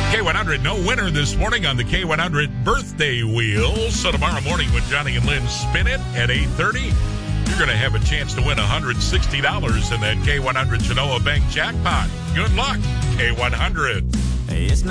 K100, no winner this morning on the K100 birthday wheel. So tomorrow morning when Johnny and Lynn spin it at 8:30, you're going to have a chance to win $160 in that K100 Genoa Bank jackpot. Good luck, K100. It's